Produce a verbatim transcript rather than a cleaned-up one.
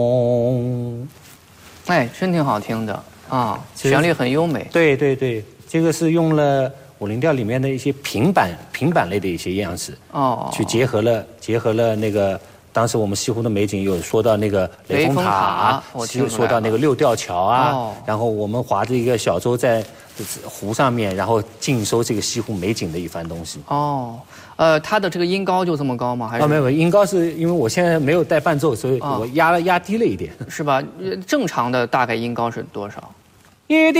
哦， 哎，真挺好听的啊，旋律很优美。 对对对，这个是用了武林调里面的一些平板平板类的一些样式哦，去结合了结合了那个。当时我们西湖的美景有说到那个雷峰塔，又说到那个六吊桥啊，哦、然后我们划着一个小舟在湖上面，然后尽收这个西湖美景的一番东西。 哦，呃，它的这个音高就这么高吗？还是？ 啊，没有，音高是因为我现在没有带伴奏，所以我压了压低了一点。 是吧？正常的大概音高是多少？ 一定。